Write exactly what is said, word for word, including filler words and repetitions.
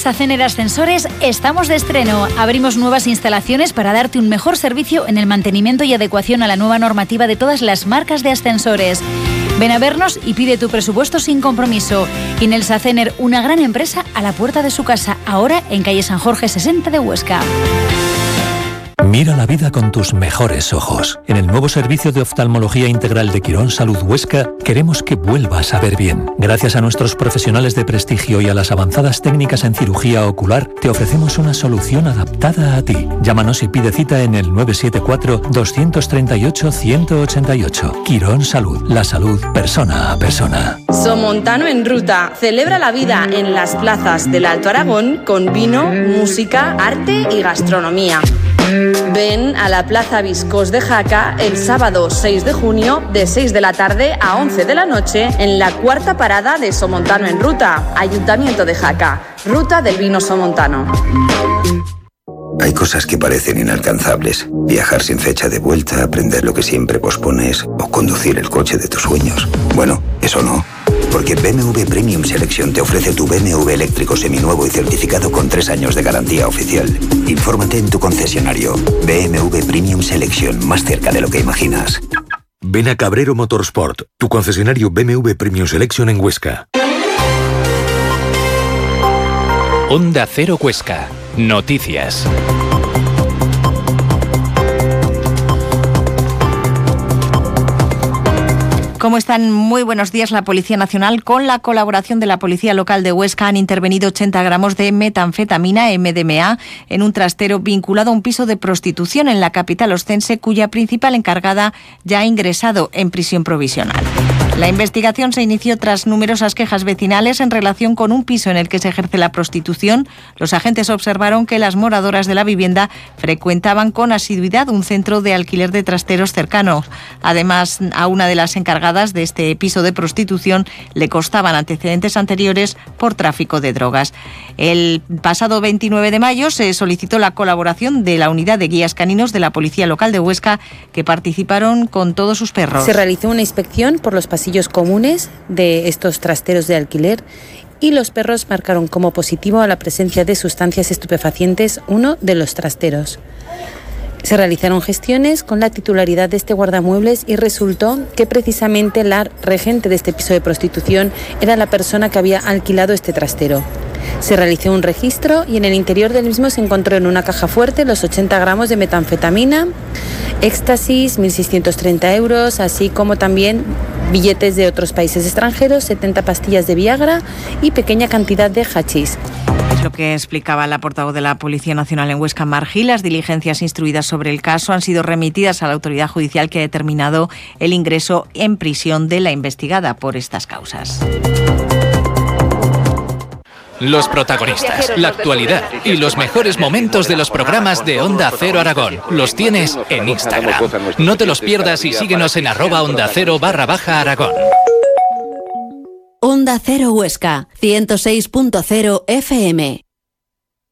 Sacener Ascensores estamos de estreno. Abrimos nuevas instalaciones para darte un mejor servicio en el mantenimiento y adecuación a la nueva normativa de todas las marcas de ascensores. Ven a vernos y pide tu presupuesto sin compromiso. Inel Sacener, una gran empresa a la puerta de su casa, ahora en calle San Jorge sesenta de Huesca. Mira la vida con tus mejores ojos. En el nuevo servicio de oftalmología integral de Quirón Salud Huesca, queremos que vuelvas a ver bien. Gracias a nuestros profesionales de prestigio y a las avanzadas técnicas en cirugía ocular, te ofrecemos una solución adaptada a ti. Llámanos y pide cita en el nueve siete cuatro, dos tres ocho, uno ocho ocho. Quirón Salud, la salud persona a persona. Somontano en Ruta celebra la vida en las plazas del Alto Aragón con vino, música, arte y gastronomía. Ven a la Plaza Viscós de Jaca el sábado seis de junio de seis de la tarde a once de la noche en la cuarta parada de Somontano en Ruta, Ayuntamiento de Jaca, Ruta del Vino Somontano. Hay cosas que parecen inalcanzables. Viajar sin fecha de vuelta, aprender lo que siempre pospones o conducir el coche de tus sueños. Bueno, eso no. Porque B M W Premium Selection te ofrece tu B M W eléctrico seminuevo y certificado con tres años de garantía oficial. Infórmate en tu concesionario. B M W Premium Selection, más cerca de lo que imaginas. Ven a Cabrero Motorsport, tu concesionario B M W Premium Selection en Huesca. Onda Cero Huesca. Noticias. ¿Cómo están? Muy buenos días. La Policía Nacional, con la colaboración de la Policía Local de Huesca, han intervenido ochenta gramos de metanfetamina, M D M A, en un trastero vinculado a un piso de prostitución en la capital oscense, cuya principal encargada ya ha ingresado en prisión provisional. La investigación se inició tras numerosas quejas vecinales en relación con un piso en el que se ejerce la prostitución. Los agentes observaron que las moradoras de la vivienda frecuentaban con asiduidad un centro de alquiler de trasteros cercano. Además, a una de las encargadas de este piso de prostitución le constaban antecedentes anteriores por tráfico de drogas. El pasado veintinueve de mayo se solicitó la colaboración de la unidad de guías caninos de la Policía Local de Huesca, que participaron con todos sus perros. Se realizó una inspección por los pasillos comunes de estos trasteros de alquiler y los perros marcaron como positivo a la presencia de sustancias estupefacientes uno de los trasteros. Se realizaron gestiones con la titularidad de este guardamuebles y resultó que precisamente la regente de este piso de prostitución era la persona que había alquilado este trastero. Se realizó un registro y en el interior del mismo se encontró en una caja fuerte los ochenta gramos de metanfetamina, éxtasis, mil seiscientos treinta euros, así como también billetes de otros países extranjeros, setenta pastillas de Viagra y pequeña cantidad de hachís. Es lo que explicaba la portavoz de la Policía Nacional en Huesca, Mar Gil. Las diligencias instruidas sobre el caso han sido remitidas a la autoridad judicial, que ha determinado el ingreso en prisión de la investigada por estas causas. Los protagonistas, la actualidad y los mejores momentos de los programas de Onda Cero Aragón los tienes en Instagram. No te los pierdas y síguenos en arroba Onda Cero barra baja Aragón. Onda Cero Huesca, ciento seis punto cero F M.